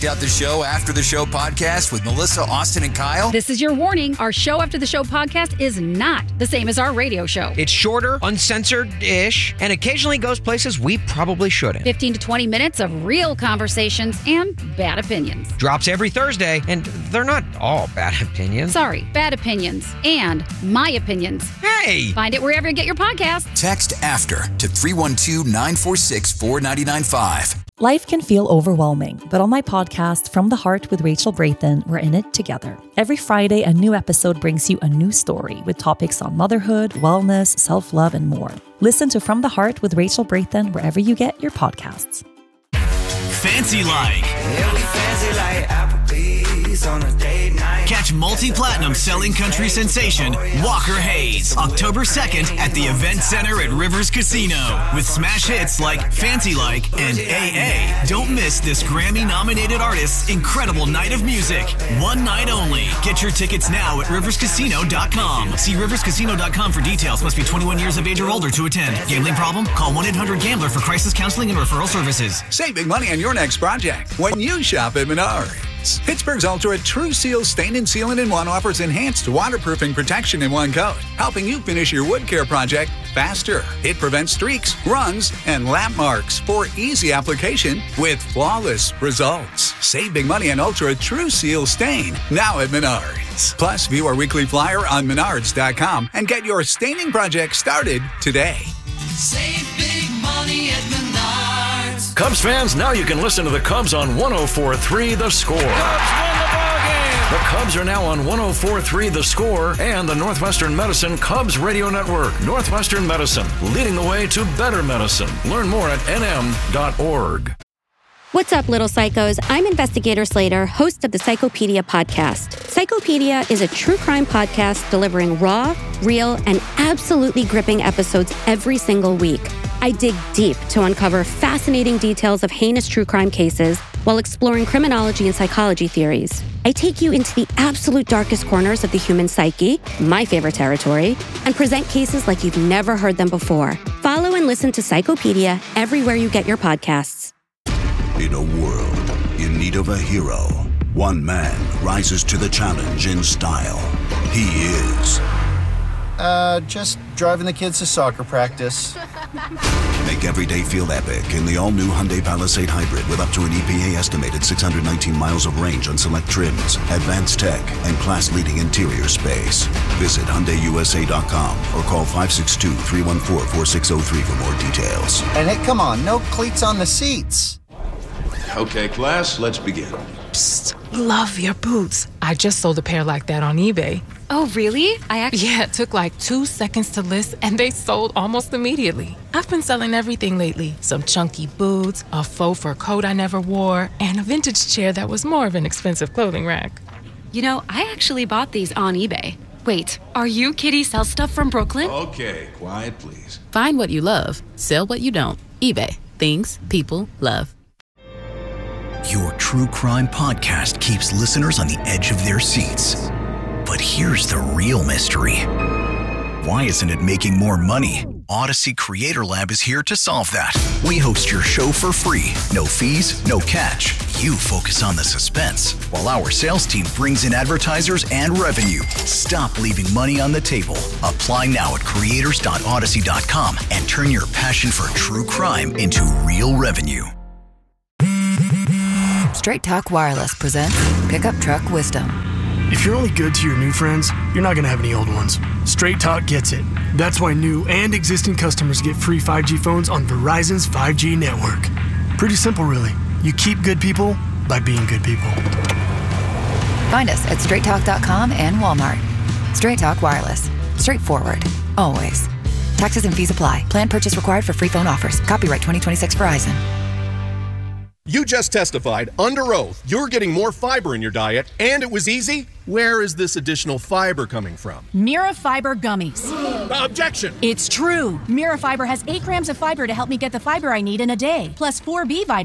Out the show after the show podcast with Melissa, Austin, and Kyle. This is your warning. Our show after the show podcast is not the same as our radio show. It's shorter, uncensored-ish, and occasionally goes places we probably shouldn't. 15 to 20 minutes of real conversations and bad opinions. Drops every Thursday, and they're not all bad opinions. Sorry, bad opinions and my opinions. Hey! Find it wherever you get your podcast. Text AFTER to 312-946-4995. Life can feel overwhelming, but on my podcast, From the Heart with Rachel Brayton, we're in it together. Every Friday, a new episode brings you a new story with topics on motherhood, wellness, self-love, and more. Listen to From the Heart with Rachel Brayton wherever you get your podcasts. Fancy Like. Yeah, we fancy like Applebee's on a date night. Catch multi-platinum selling country sensation Walker Hayes October 2nd at the Event Center at Rivers Casino with smash hits like Fancy Like and AA. Don't miss this Grammy-nominated artist's incredible night of music. One night only. Get your tickets now at riverscasino.com. See riverscasino.com for details. Must be 21 years of age or older to attend. Gambling problem? Call 1-800-GAMBLER for crisis counseling and referral services. Save big money on your next project when you shop at Menards. Pittsburgh's Ultra True Seal Stain and Sealant in One offers enhanced waterproofing protection in one coat, helping you finish your wood care project faster. It prevents streaks, runs, and lap marks for easy application with flawless results. Save big money on Ultra True Seal Stain now at Menards. Plus, view our weekly flyer on menards.com and get your staining project started today. Save big money at Menards. Cubs fans, now you can listen to the Cubs on 104.3 The Score. Cubs win the ballgame. The Cubs are now on 104.3 The Score and the Northwestern Medicine Cubs Radio Network. Northwestern Medicine, leading the way to better medicine. Learn more at nm.org. What's up, little psychos? I'm Investigator Slater, host of the Psychopedia podcast. Psychopedia is a true crime podcast delivering raw, real, and absolutely gripping episodes every single week. I dig deep to uncover fascinating details of heinous true crime cases while exploring criminology and psychology theories. I take you into the absolute darkest corners of the human psyche, my favorite territory, and present cases like you've never heard them before. Follow and listen to Psychopedia everywhere you get your podcasts. In a world in need of a hero, one man rises to the challenge in style. He is... just driving the kids to soccer practice. Make every day feel epic in the all-new Hyundai Palisade Hybrid with up to an EPA-estimated 619 miles of range on select trims, advanced tech, and class-leading interior space. Visit HyundaiUSA.com or call 562-314-4603 for more details. And hey, come on, no cleats on the seats. Okay, class, let's begin. Psst, love your boots. I just sold a pair like that on eBay. Oh, really? Yeah, it took like 2 seconds to list, and they sold almost immediately. I've been selling everything lately. Some chunky boots, a faux fur coat I never wore, and a vintage chair that was more of an expensive clothing rack. You know, I actually bought these on eBay. Wait, are you Kitty Sell Stuff from Brooklyn? Okay, quiet, please. Find what you love. Sell what you don't. eBay. Things people love. Your true crime podcast keeps listeners on the edge of their seats. But here's the real mystery. Why isn't it making more money? Odyssey Creator Lab is here to solve that. We host your show for free. No fees, no catch. You focus on the suspense, while our sales team brings in advertisers and revenue. Stop leaving money on the table. Apply now at creators.odyssey.com and turn your passion for true crime into real revenue. Straight Talk Wireless presents Pickup Truck Wisdom. If you're only good to your new friends, you're not going to have any old ones. Straight Talk gets it. That's why new and existing customers get free 5G phones on Verizon's 5G network. Pretty simple, really. You keep good people by being good people. Find us at straighttalk.com and Walmart. Straight Talk Wireless. Straightforward. Always. Taxes and fees apply. Plan purchase required for free phone offers. Copyright 2026 Verizon. You just testified under oath you're getting more fiber in your diet, and it was easy. Where is this additional fiber coming from? Mira Fiber Gummies. Objection! It's true. Mira Fiber has 8 grams of fiber to help me get the fiber I need in a day, plus 4 B vitamins.